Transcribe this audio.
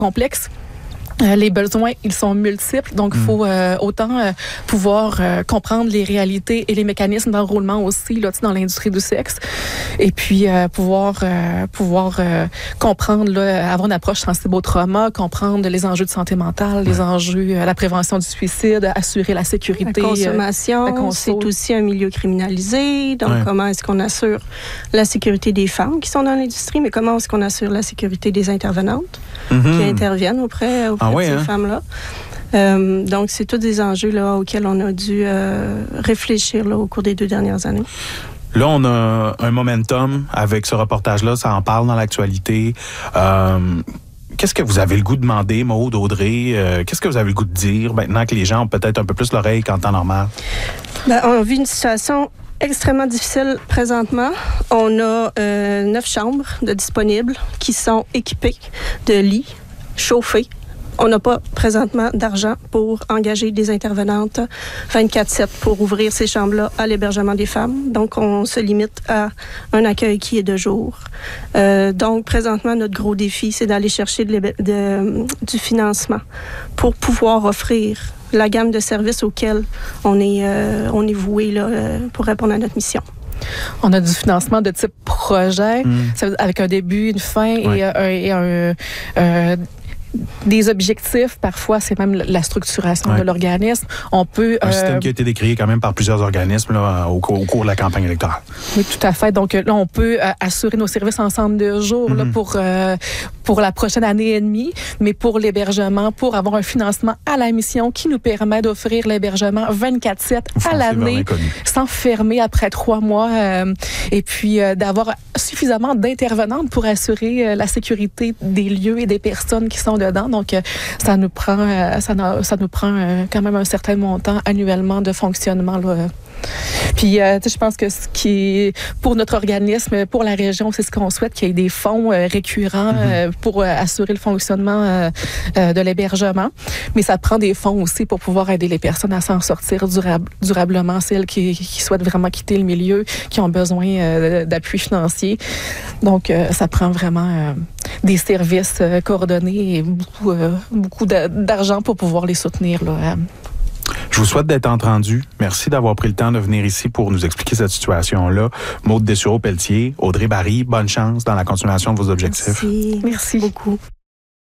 complexe. Les besoins, ils sont multiples, donc il faut autant pouvoir comprendre les réalités et les mécanismes d'enrôlement aussi là, dans l'industrie du sexe, et puis pouvoir comprendre, là, avoir une approche sensible au trauma, comprendre les enjeux de santé mentale, les enjeux, la prévention du suicide, assurer la sécurité. La consommation, c'est aussi un milieu criminalisé, donc comment est-ce qu'on assure la sécurité des femmes qui sont dans l'industrie, mais comment est-ce qu'on assure la sécurité des intervenantes qui interviennent auprès de ces femmes-là. Donc, c'est tous des enjeux là, auxquels on a dû réfléchir là, au cours des 2 dernières années. Là, on a un momentum avec ce reportage-là, ça en parle dans l'actualité. Qu'est-ce que vous avez le goût de demander, Maude, Audrey? Qu'est-ce que vous avez le goût de dire maintenant que les gens ont peut-être un peu plus l'oreille qu'en temps normal? On vit une situation extrêmement difficile présentement. On a 9 chambres de disponibles qui sont équipées de lits chauffés. On n'a pas présentement d'argent pour engager des intervenantes 24/7 pour ouvrir ces chambres-là à l'hébergement des femmes. Donc, on se limite à un accueil qui est de jour. Donc, présentement, notre gros défi, c'est d'aller chercher du financement pour pouvoir offrir la gamme de services auxquels on est voué là, pour répondre à notre mission. On a du financement de type projet, avec un début, une fin et des objectifs. Parfois, c'est même la structuration de l'organisme. On peut un système qui a été décrié quand même par plusieurs organismes là, au cours de la campagne électorale. Oui, tout à fait. Donc là, on peut assurer nos services en centre de jour là, pour la prochaine année et demie, mais pour l'hébergement, pour avoir un financement à la mission qui nous permet d'offrir l'hébergement 24/7 à l'année, sans fermer après 3 mois, et puis d'avoir suffisamment d'intervenantes pour assurer la sécurité des lieux et des personnes qui sont dedans. Donc, ça nous prend quand même un certain montant annuellement de fonctionnement là. Puis, je pense que ce qui est pour notre organisme, pour la région, c'est ce qu'on souhaite, qu'il y ait des fonds récurrents pour assurer le fonctionnement de l'hébergement. Mais ça prend des fonds aussi pour pouvoir aider les personnes à s'en sortir durablement, celles qui souhaitent vraiment quitter le milieu, qui ont besoin d'appui financier. Donc, ça prend vraiment des services coordonnés et beaucoup d'argent pour pouvoir les soutenir là. Je vous souhaite d'être entendu. Merci d'avoir pris le temps de venir ici pour nous expliquer cette situation-là. Maude Dessureau-Pelletier, Audrey Barry, bonne chance dans la continuation de vos objectifs. Merci beaucoup.